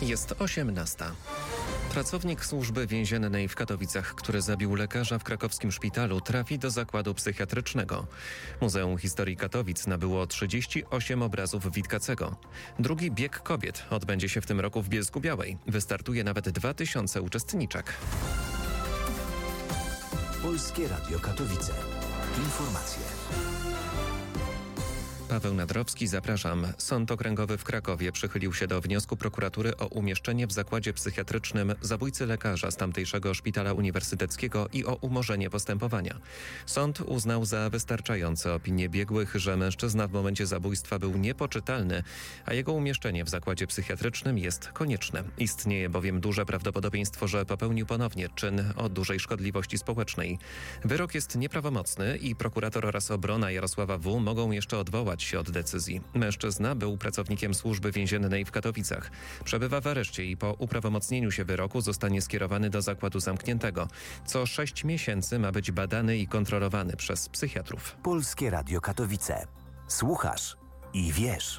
Jest 18. Pracownik służby więziennej w Katowicach, który zabił lekarza w krakowskim szpitalu, trafi do zakładu psychiatrycznego. Muzeum Historii Katowic nabyło 38 obrazów Witkacego. Drugi bieg kobiet odbędzie się w tym roku w Bielsku-Białej. Wystartuje nawet 2000 uczestniczek. Polskie Radio Katowice. Informacje. Paweł Nadrowski, zapraszam. Sąd Okręgowy w Krakowie przychylił się do wniosku prokuratury o umieszczenie w zakładzie psychiatrycznym zabójcy lekarza z tamtejszego szpitala uniwersyteckiego i o umorzenie postępowania. Sąd uznał za wystarczające opinie biegłych, że mężczyzna w momencie zabójstwa był niepoczytalny, a jego umieszczenie w zakładzie psychiatrycznym jest konieczne. Istnieje bowiem duże prawdopodobieństwo, że popełnił ponownie czyn o dużej szkodliwości społecznej. Wyrok jest nieprawomocny i prokurator oraz obrona Jarosława W. mogą jeszcze odwołać się od decyzji. Mężczyzna był pracownikiem służby więziennej w Katowicach. Przebywa w areszcie i po uprawomocnieniu się wyroku zostanie skierowany do zakładu zamkniętego. Co 6 miesięcy ma być badany i kontrolowany przez psychiatrów. Polskie Radio Katowice. Słuchasz i wiesz.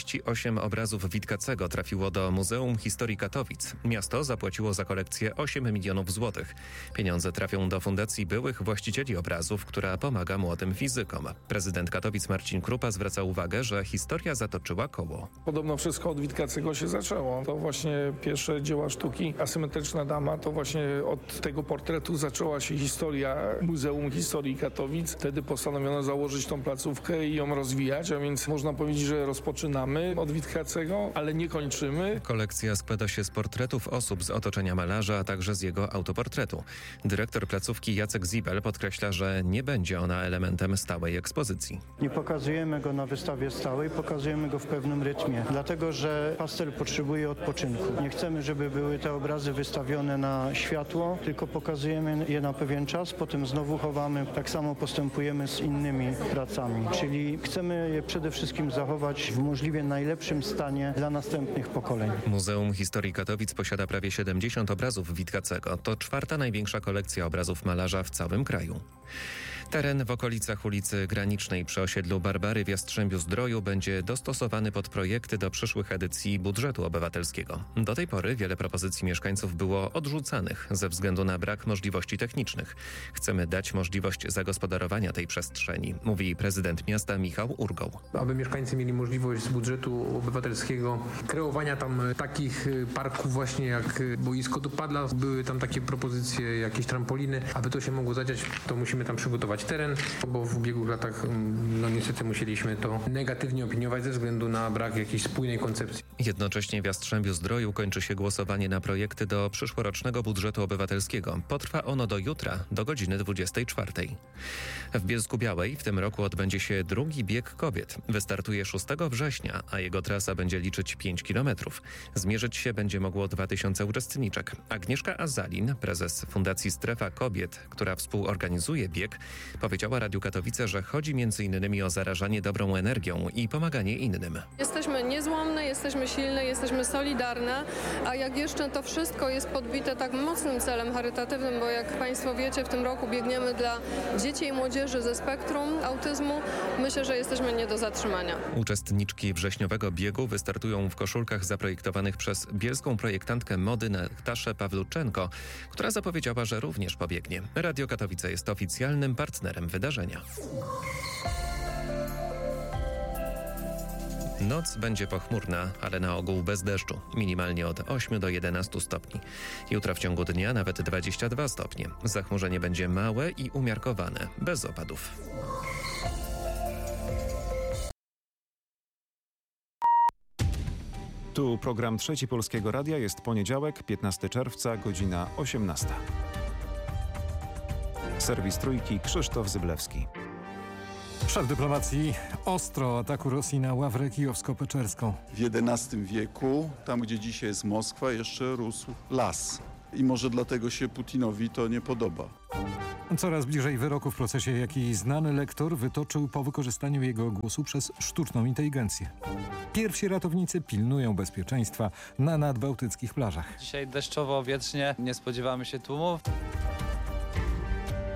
38 obrazów Witkacego trafiło do Muzeum Historii Katowic. Miasto zapłaciło za kolekcję 8 milionów złotych. Pieniądze trafią do Fundacji Byłych Właścicieli Obrazów, która pomaga młodym fizykom. Prezydent Katowic Marcin Krupa zwraca uwagę, że historia zatoczyła koło. Podobno wszystko od Witkacego się zaczęło. To właśnie pierwsze dzieła sztuki, Asymetryczna dama, to właśnie od tego portretu zaczęła się historia Muzeum Historii Katowic. Wtedy postanowiono założyć tą placówkę i ją rozwijać, a więc można powiedzieć, że rozpoczynamy od Witkacego, ale nie kończymy. Kolekcja składa się z portretów osób z otoczenia malarza, a także z jego autoportretu. Dyrektor placówki Jacek Zibel podkreśla, że nie będzie ona elementem stałej ekspozycji. Nie pokazujemy go na wystawie stałej, pokazujemy go w pewnym rytmie, dlatego że pastel potrzebuje odpoczynku. Nie chcemy, żeby były te obrazy wystawione na światło, tylko pokazujemy je na pewien czas, potem znowu chowamy. Tak samo postępujemy z innymi pracami, czyli chcemy je przede wszystkim zachować w możliwie najlepszym stanie dla następnych pokoleń. Muzeum Historii Katowic posiada prawie 70 obrazów Witkacego. To czwarta największa kolekcja obrazów malarza w całym kraju. Teren w okolicach ulicy Granicznej przy osiedlu Barbary w Jastrzębiu-Zdroju będzie dostosowany pod projekty do przyszłych edycji budżetu obywatelskiego. Do tej pory wiele propozycji mieszkańców było odrzucanych ze względu na brak możliwości technicznych. Chcemy dać możliwość zagospodarowania tej przestrzeni, mówi prezydent miasta Michał Urgoł. Aby mieszkańcy mieli możliwość z budżetu obywatelskiego kreowania tam takich parków właśnie jak boisko do padla. Były tam takie propozycje, jakieś trampoliny. Aby to się mogło zadziać, to musimy tam przygotować teren, bo w ubiegłych latach niestety musieliśmy to negatywnie opiniować ze względu na brak jakiejś spójnej koncepcji. Jednocześnie w Jastrzębiu-Zdroju kończy się głosowanie na projekty do przyszłorocznego budżetu obywatelskiego. Potrwa ono do jutra, do godziny 24. W Bielsku-Białej w tym roku odbędzie się drugi bieg kobiet. Wystartuje 6 września, a jego trasa będzie liczyć 5 km. Zmierzyć się będzie mogło 2000 uczestniczek. Agnieszka Azalin, prezes Fundacji Strefa Kobiet, która współorganizuje bieg, powiedziała Radiu Katowice, że chodzi m.in. o zarażanie dobrą energią i pomaganie innym. Jesteśmy niezłomne, jesteśmy silne, jesteśmy solidarne, a jak jeszcze to wszystko jest podbite tak mocnym celem charytatywnym, bo jak Państwo wiecie, w tym roku biegniemy dla dzieci i młodzieży ze spektrum autyzmu, myślę, że jesteśmy nie do zatrzymania. Uczestniczki wrześniowego biegu wystartują w koszulkach zaprojektowanych przez bielską projektantkę mody Nataszę Pawluczenko, która zapowiedziała, że również pobiegnie. Radio Katowice jest oficjalnym partnerem wydarzenia. Noc będzie pochmurna, ale na ogół bez deszczu. Minimalnie od 8 do 11 stopni. Jutro w ciągu dnia nawet 22 stopnie. Zachmurzenie będzie małe i umiarkowane, bez opadów. Tu program Trzeci Polskiego Radia. Jest poniedziałek, 15 czerwca, godzina 18. Serwis Trójki, Krzysztof Zyblewski. Szef dyplomacji ostro o ataku Rosji na Ławrę Kijowsko-Peczerską. W XI wieku, tam gdzie dzisiaj jest Moskwa, jeszcze rósł las. I może dlatego się Putinowi to nie podoba. Coraz bliżej wyroku w procesie, jaki znany lektor wytoczył po wykorzystaniu jego głosu przez sztuczną inteligencję. Pierwsi ratownicy pilnują bezpieczeństwa na nadbałtyckich plażach. Dzisiaj deszczowo, wietrznie, nie spodziewamy się tłumów.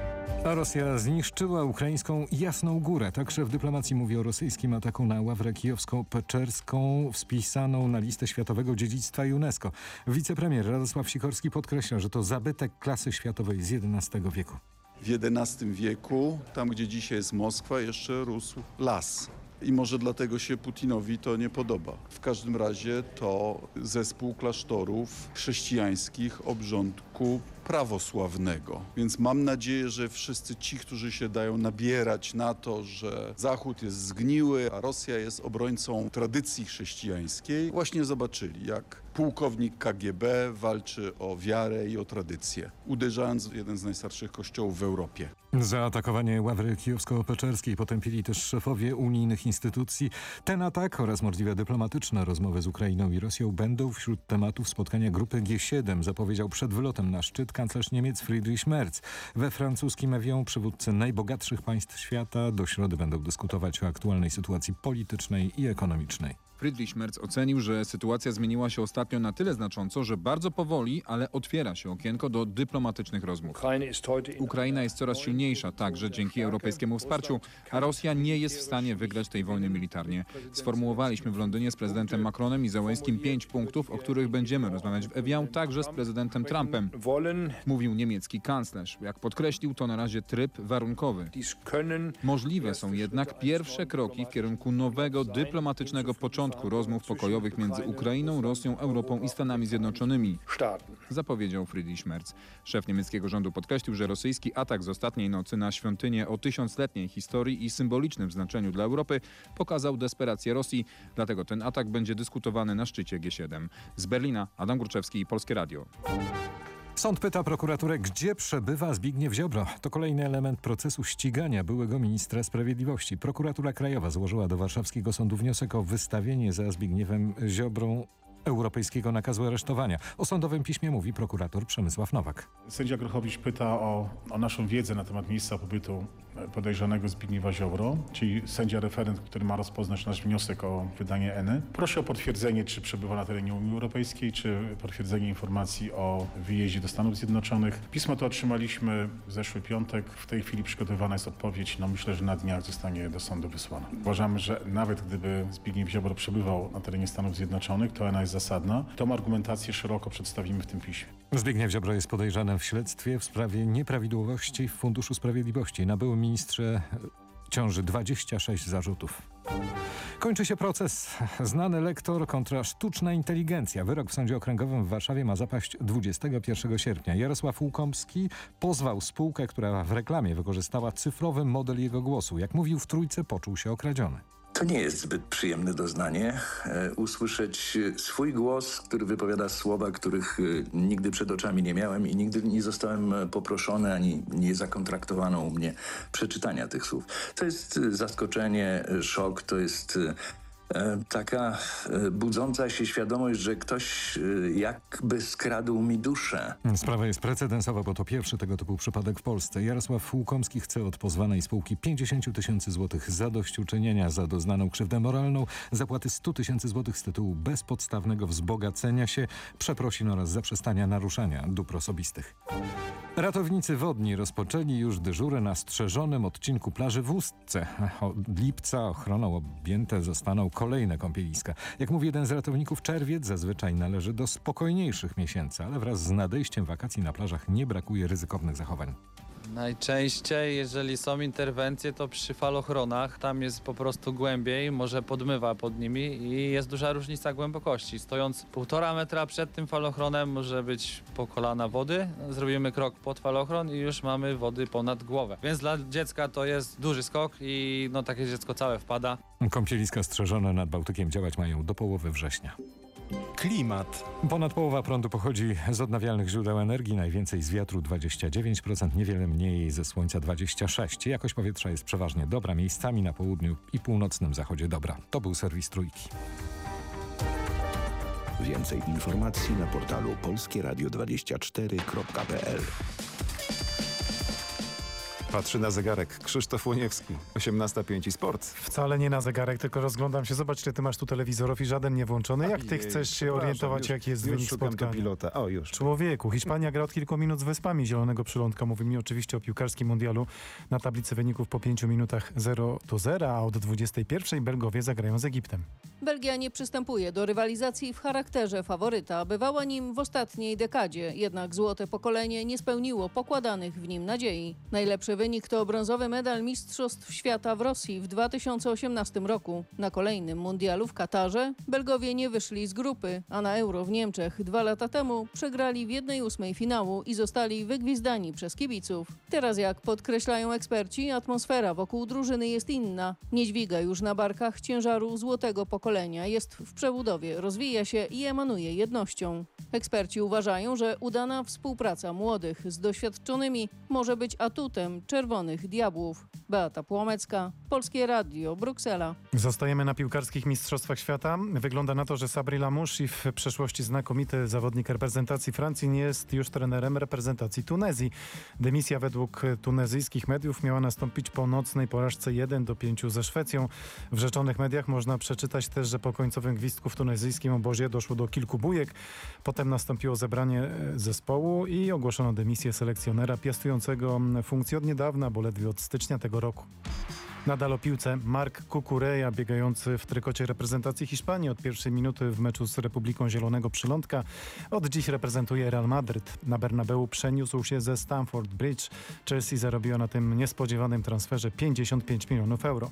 A Rosja zniszczyła ukraińską Jasną Górę. Tak szef dyplomacji mówi o rosyjskim ataku na ławrę kijowsko-peczerską wpisaną na listę światowego dziedzictwa UNESCO. Wicepremier Radosław Sikorski podkreśla, że to zabytek klasy światowej z XI wieku. W XI wieku, tam gdzie dzisiaj jest Moskwa, jeszcze rósł las. I może dlatego się Putinowi to nie podoba. W każdym razie to zespół klasztorów chrześcijańskich obrządku prawosławnego. Więc mam nadzieję, że wszyscy ci, którzy się dają nabierać na to, że Zachód jest zgniły, a Rosja jest obrońcą tradycji chrześcijańskiej, właśnie zobaczyli, jak pułkownik KGB walczy o wiarę i o tradycję, uderzając w jeden z najstarszych kościołów w Europie. Za atakowanie ławry kijowsko-peczerskiej potępili też szefowie unijnych instytucji. Ten atak oraz możliwe dyplomatyczne rozmowy z Ukrainą i Rosją będą wśród tematów spotkania grupy G7, zapowiedział przed wylotem na szczyt kanclerz Niemiec Friedrich Merz. We francuskim Evian przywódcy najbogatszych państw świata do środy będą dyskutować o aktualnej sytuacji politycznej i ekonomicznej. Friedrich Merz ocenił, że sytuacja zmieniła się ostatnio na tyle znacząco, że bardzo powoli, ale otwiera się okienko do dyplomatycznych rozmów. Ukraina jest coraz silniejsza, także dzięki europejskiemu wsparciu, a Rosja nie jest w stanie wygrać tej wojny militarnie. Sformułowaliśmy w Londynie z prezydentem Macronem i Zełenskim 5 punktów, o których będziemy rozmawiać w Evian, także z prezydentem Trumpem, mówił niemiecki kanclerz. Jak podkreślił, to na razie tryb warunkowy. Możliwe są jednak pierwsze kroki w kierunku nowego dyplomatycznego początku rozmów pokojowych między Ukrainą, Rosją, Europą i Stanami Zjednoczonymi, zapowiedział Friedrich Merz. Szef niemieckiego rządu podkreślił, że rosyjski atak z ostatniej nocy na świątynię o 1000-letniej historii i symbolicznym znaczeniu dla Europy pokazał desperację Rosji, dlatego ten atak będzie dyskutowany na szczycie G7. Z Berlina Adam Górczewski, Polskie Radio. Sąd pyta prokuraturę, gdzie przebywa Zbigniew Ziobro. To kolejny element procesu ścigania byłego ministra sprawiedliwości. Prokuratura Krajowa złożyła do warszawskiego sądu wniosek o wystawienie za Zbigniewem Ziobrą europejskiego nakazu aresztowania. O sądowym piśmie mówi prokurator Przemysław Nowak. Sędzia Grochowicz pyta o naszą wiedzę na temat miejsca pobytu podejrzanego Zbigniewa Ziobro, czyli sędzia referent, który ma rozpoznać nasz wniosek o wydanie ENY. Proszę o potwierdzenie, czy przebywa na terenie Unii Europejskiej, czy potwierdzenie informacji o wyjeździe do Stanów Zjednoczonych. Pismo to otrzymaliśmy w zeszły piątek. W tej chwili przygotowana jest odpowiedź. Myślę, że na dniach zostanie do sądu wysłana. Uważamy, że nawet gdyby Zbigniew Ziobro przebywał na terenie Stanów Zjednoczonych, to ENA jest zasadna. Tą argumentację szeroko przedstawimy w tym piśmie. Zbigniew Ziobro jest podejrzany w śledztwie w sprawie nieprawidłowości w Funduszu Sprawiedliwości. Na byłym ministrze ciąży 26 zarzutów. Kończy się proces. Znany lektor kontra sztuczna inteligencja. Wyrok w Sądzie Okręgowym w Warszawie ma zapaść 21 sierpnia. Jarosław Łukomski pozwał spółkę, która w reklamie wykorzystała cyfrowy model jego głosu. Jak mówił w Trójce, poczuł się okradziony. To nie jest zbyt przyjemne doznanie, usłyszeć swój głos, który wypowiada słowa, których nigdy przed oczami nie miałem i nigdy nie zostałem poproszony, ani nie zakontraktowano u mnie przeczytania tych słów. To jest zaskoczenie, szok, to jest taka budząca się świadomość, że ktoś jakby skradł mi duszę. Sprawa jest precedensowa, bo to pierwszy tego typu przypadek w Polsce. Jarosław Łukomski chce od pozwanej spółki 50 000 złotych zadośćuczynienia za doznaną krzywdę moralną, zapłaty 100 000 złotych z tytułu bezpodstawnego wzbogacenia się, przeprosin oraz zaprzestania naruszania dóbr osobistych. Ratownicy wodni rozpoczęli już dyżury na strzeżonym odcinku plaży w Ustce. Od lipca ochroną objęte zostaną kolejne kąpieliska. Jak mówi jeden z ratowników, czerwiec zazwyczaj należy do spokojniejszych miesięcy, ale wraz z nadejściem wakacji na plażach nie brakuje ryzykownych zachowań. Najczęściej, jeżeli są interwencje, to przy falochronach. Tam jest po prostu głębiej, może podmywa pod nimi i jest duża różnica głębokości. Stojąc 1,5 metra przed tym falochronem może być po kolana wody. Zrobimy krok pod falochron i już mamy wody ponad głowę. Więc dla dziecka to jest duży skok i takie dziecko całe wpada. Kąpieliska strzeżone nad Bałtykiem działać mają do połowy września. Klimat. Ponad połowa prądu pochodzi z odnawialnych źródeł energii, najwięcej z wiatru 29%, niewiele mniej ze słońca 26%. Jakość powietrza jest przeważnie dobra, miejscami na południu i północnym zachodzie dobra. To był serwis Trójki. Więcej informacji na portalu polskieradio24.pl. Patrzy na zegarek. Krzysztof Łoniewski, 18:05 i sport. Wcale nie na zegarek, tylko rozglądam się. Zobacz, ile ty masz tu telewizorów i żaden nie włączony. Jak ty chcesz się orientować, jaki jest wynik spotkania? Pilota. O, już. Człowieku, Hiszpania gra od kilku minut z Wyspami Zielonego Przylądka. Mówimy oczywiście o piłkarskim mundialu. Na tablicy wyników po 5 minutach 0-0, a od 21 Belgowie zagrają z Egiptem. Belgia nie przystępuje do rywalizacji w charakterze faworyta. Bywała nim w ostatniej dekadzie, jednak złote pokolenie nie spełniło pokładanych w nim nadziei. Najlepszy wynik to brązowy medal Mistrzostw Świata w Rosji w 2018 roku. Na kolejnym mundialu w Katarze Belgowie nie wyszli z grupy, a na Euro w Niemczech 2 lata temu przegrali w 1/8 finału i zostali wygwizdani przez kibiców. Teraz, jak podkreślają eksperci, atmosfera wokół drużyny jest inna. Nie dźwiga już na barkach ciężaru złotego pokolenia, jest w przebudowie, rozwija się i emanuje jednością. Eksperci uważają, że udana współpraca młodych z doświadczonymi może być atutem Czerwonych Diabłów. Beata Płomecka, Polskie Radio, Bruksela. Zostajemy na piłkarskich mistrzostwach świata. Wygląda na to, że Sabri Lamouchi, w przeszłości znakomity zawodnik reprezentacji Francji, nie jest już trenerem reprezentacji Tunezji. Dymisja według tunezyjskich mediów miała nastąpić po nocnej porażce 1-5 ze Szwecją. W rzeczonych mediach można przeczytać też, że po końcowym gwizdku w tunezyjskim obozie doszło do kilku bujek. Potem nastąpiło zebranie zespołu i ogłoszono dymisję selekcjonera piastującego funkcję od niedawna, bo ledwie od stycznia tego roku. Nadal o piłce. Marc Cucurella, biegający w trykocie reprezentacji Hiszpanii od pierwszej minuty w meczu z Republiką Zielonego Przylądka, od dziś reprezentuje Real Madryt. Na Bernabeu przeniósł się ze Stamford Bridge. Chelsea zarobiła na tym niespodziewanym transferze 55 milionów euro.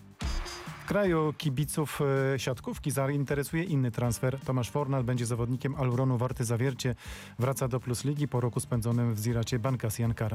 W kraju kibiców siatkówki zainteresuje inny transfer. Tomasz Fornal będzie zawodnikiem Aluronu Warty Zawiercie. Wraca do Plus Ligi po roku spędzonym w Ziracie Bankasi Ankara.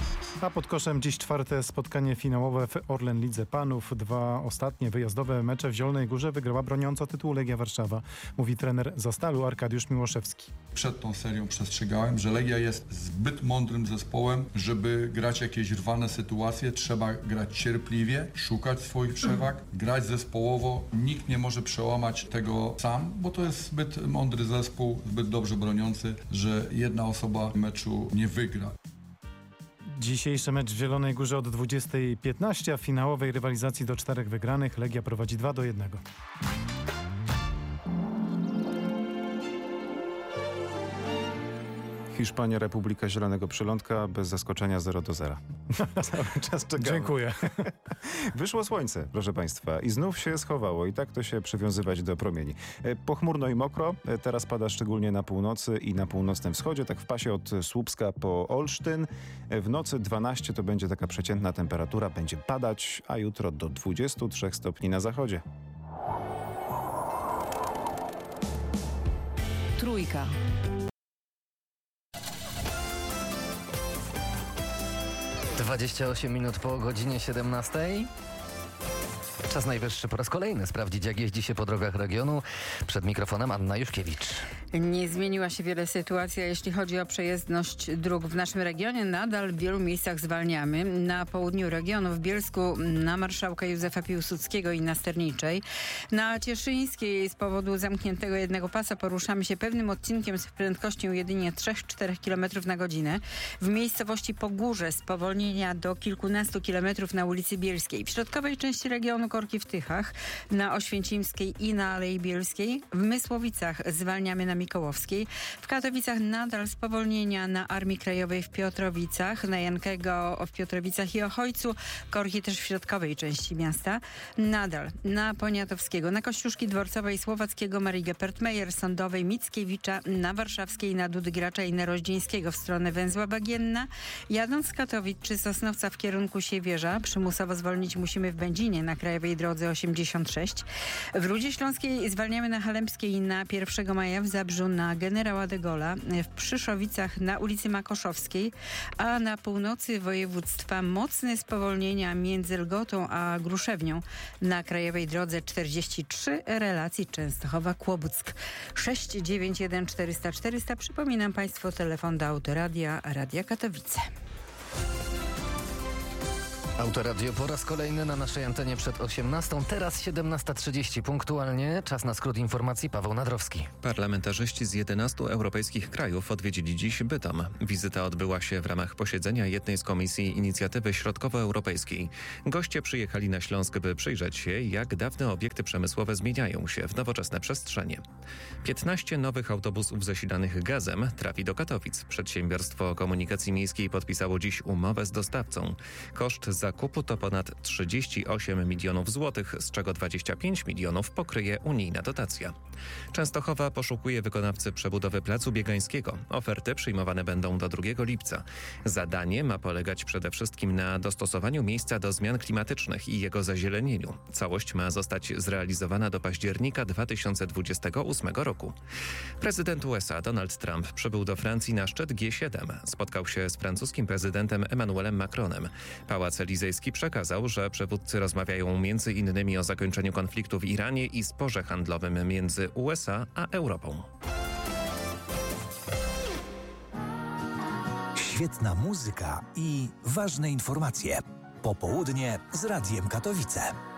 A pod koszem dziś 4. spotkanie finałowe w Orlen Lidze Panów. 2 ostatnie wyjazdowe mecze w Zielonej Górze wygrała broniąca tytułu Legia Warszawa. Mówi trener Zastalu Arkadiusz Miłoszewski. Przed tą serią przestrzegałem, że Legia jest zbyt mądrym zespołem, żeby grać jakieś rwane sytuacje. Trzeba grać cierpliwie, szukać swoich przewag, grać zespołowo. Nikt nie może przełamać tego sam, bo to jest zbyt mądry zespół, zbyt dobrze broniący, że jedna osoba meczu nie wygra. Dzisiejszy mecz w Zielonej Górze od 20:15, a w finałowej rywalizacji do 4 wygranych Legia prowadzi 2-1. Hiszpania, Republika Zielonego Przylądka, bez zaskoczenia 0-0. Cały czas czekamy. Dziękuję. Wyszło słońce, proszę Państwa, i znów się schowało i tak to się przywiązywać do promieni. Pochmurno i mokro, teraz pada szczególnie na północy i na północnym wschodzie, tak w pasie od Słupska po Olsztyn. W nocy 12 to będzie taka przeciętna temperatura, będzie padać, a jutro do 23 stopni na zachodzie. Trójka. Dwadzieścia 8 minut po godzinie 17. Czas najwyższy po raz kolejny sprawdzić, jak jeździ się po drogach regionu. Przed mikrofonem Anna Juszkiewicz. Nie zmieniła się wiele sytuacja, jeśli chodzi o przejezdność dróg w naszym regionie. Nadal w wielu miejscach zwalniamy. Na południu regionu, w Bielsku, na Marszałka Józefa Piłsudskiego i na Sterniczej. Na Cieszyńskiej z powodu zamkniętego jednego pasa poruszamy się pewnym odcinkiem z prędkością jedynie 3-4 km na godzinę. W miejscowości Pogórze spowolnienia do kilkunastu kilometrów na ulicy Bielskiej. W środkowej części regionu korki w Tychach, na Oświęcimskiej i na Alei Bielskiej. W Mysłowicach zwalniamy na Mikołowskiej. W Katowicach nadal spowolnienia na Armii Krajowej w Piotrowicach, na Jankego w Piotrowicach i Ochojcu. Korki też w środkowej części miasta. Nadal na Poniatowskiego, na Kościuszki Dworcowej, Słowackiego, Marii Gepertmeyer, Sądowej, Mickiewicza, na Warszawskiej, na Dudy Gracza i na Roździńskiego w stronę Węzła Bagienna. Jadąc z Katowic czy Sosnowca w kierunku Siewierza, przymusowo zwolnić musimy w Będzinie na Krajowej Drodze 86. W Rudzie Śląskiej zwalniamy na Halembskiej na 1 maja, w Zabrzu na Generała de Gaulle'a, w Przyszowicach na ulicy Makoszowskiej, a na północy województwa mocne spowolnienia między Lgotą a Gruszewnią na Krajowej Drodze 43, relacji Częstochowa-Kłobuck. 691 400 400. Przypominam Państwu telefon do Autoradia, Radia Katowice. Autoradio po raz kolejny na naszej antenie przed 18. Teraz 17:30 punktualnie. Czas na skrót informacji. Paweł Nadrowski. Parlamentarzyści z 11 europejskich krajów odwiedzili dziś Bytom. Wizyta odbyła się w ramach posiedzenia jednej z komisji Inicjatywy Środkowoeuropejskiej. Goście przyjechali na Śląsk, by przyjrzeć się, jak dawne obiekty przemysłowe zmieniają się w nowoczesne przestrzenie. 15 nowych autobusów zasilanych gazem trafi do Katowic. Przedsiębiorstwo komunikacji miejskiej podpisało dziś umowę z dostawcą. Koszt zakupu to ponad 38 milionów złotych, z czego 25 milionów pokryje unijna dotacja. Częstochowa poszukuje wykonawcy przebudowy Placu Biegańskiego. Oferty przyjmowane będą do 2 lipca. Zadanie ma polegać przede wszystkim na dostosowaniu miejsca do zmian klimatycznych i jego zazielenieniu. Całość ma zostać zrealizowana do października 2028 roku. Prezydent USA Donald Trump przybył do Francji na szczyt G7. Spotkał się z francuskim prezydentem Emmanuelem Macronem. Pałac Elizejski przekazał, że przywódcy rozmawiają m.in. o zakończeniu konfliktu w Iranie i sporze handlowym między USA a Europą. Świetna muzyka i ważne informacje. Popołudnie z Radiem Katowice.